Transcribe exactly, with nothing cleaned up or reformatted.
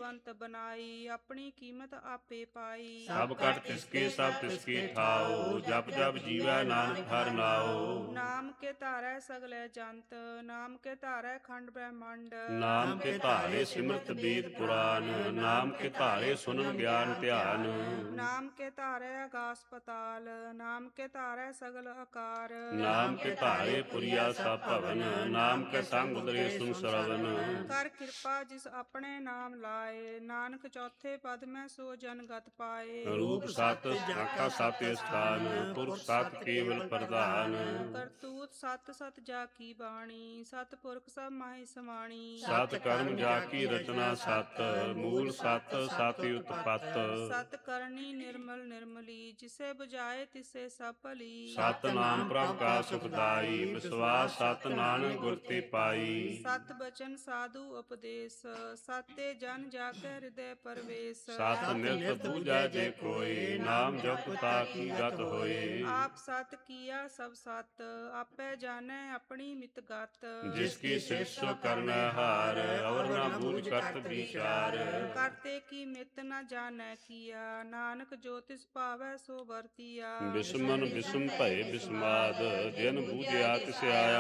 ਕੁਲਵੰਤ ਬਨਾਈ, ਆਪਣੀ ਕੀਮਤ ਆਪੇ ਪਾਈ। ਸਭ ਕਟ ਤਿਸਕੇ ਸਭ ਤਿਸਕੇ ਠਾਓ, ਜਪ ਜਪ ਜੀਵੈ ਨਾਨਕ ਹਰਿ ਨਾਉ। ਨਾਮ ਕੇ ਧਾਰੈ ਸਗਲੇ ਜੰਤ, ਨਾਮ ਕੇ ਧਾਰੈ ਖੰਡ ਬ੍ਰਹਮੰਡ। ਨਾਮ ਕੇ ਧਾਰੇ ਸਿਮਰਤ ਵੇਦ ਪੁਰਾਨ, ਨਾਮ ਕੇ ਧਾਰੇ ਸੁਨਨ ਗਿਆਨ ਧਿਆਨ। ਨਾਮ ਕੇ ਧਾਰੈ ਆਗਾਸ ਪਤਾਲ, ਨਾਮ ਕੇ ਧਾਰੈ ਸਗਲ ਆਕਾਰ। ਨਾਮ ਕੇ ਧਾਰੇ ਪੁਰੀਆ ਸਭ ਭਵਨ, ਨਾਮ ਕੇ ਸੰਗ ਉਦਰੇ ਸੁਨ ਸਰਵਨ। ਕਰ ਕਿਰਪਾ ਜਿਸ ਆਪਣੇ ਨਾਮ ਲਾਏ, ਨਾਨਕ ਚੌਥੇ ਪਦ ਮੈਂ ਸੋ ਜਨ ਗਤ ਪਾਏ। ਰੂਪ ਸਤ ਆਖਾ ਸਤ ਸਥਾਨ, ਪੁਰਖ ਸਤ ਕੇਵਲ ਪ੍ਰਧਾਨ। ਕਰਤੂਤ ਸਤ ਸਤ ਜਾ ਕੀ ਬਾਣੀ, ਸਤ ਪੁਰਖ ਸਭ ਮਾਹੀ ਸਮਾਣੀ। ਸਤ ਕਰਮ ਜਾ ਕੀ ਰਚਨਾ ਸਤ, ਮੂਲ ਸਤ ਸਤ ਉਤਪਤ। ਸਤ ਕਰਨੀ ਨਿਰਮਲ ਨਿਰਮਲੀ, ਜਿਸੇ 부ਝਾਏ ਤਿਸੇ ਸਭ ਭਲੀ। ਸਤ ਨਾਮ ਪ੍ਰਭ ਕਾ ਸੁਖਦਾਈ, ਵਿਸ਼ਵਾਸ ਸਤ ਨਾਨਕ ਗੁਰ ਤੇ ਪਾਈ। ਸਤ ਬਚਨ ਸਾਧੂ ਉਪਦੇਸ਼, ਸਾਤੇ ਜਨ ਜਾ ਕੇ ਹਿਰਦੈ ਪਰਵੇਸ਼। ਸਤ ਨਿਤ ਬੂਝੈ ਜੇ ਕੋਈ, ਨਾਮ ਜਪ ਤਾ ਕੀ ਗਤ ਹੋਏ। ਆਪ ਸਤ ਕੀਆ ਸਭ ਸਤ, ਆਪੇ ਜਾਣੈ ਆਪਣੀ ਮਿਤ ਗਤ। ਜਿਸ ਕੀ ਸਿਫਤ ਸੋ ਕਰਨਾ ਹਾਰ, ਔਰ ਨਾ ਬੂਝ ਕਰਤ ਵਿਚਾਰ। ਕਰਤੇ ਕੀ ਮਿਤ ਨ ਜਾਣੈ ਕੀਆ, ਨਾਨਕ ਜੋ ਤਿਸ ਭਾਵੈ ਸੋ ਵਰਤੀਆ। ਬਿਸਮਨ ਬਿਸਮ ਭਏ ਬਿਸਮਾਦ, ਜਿਨ ਬੂਝਿਆ ਤਿਸ ਆਇਆ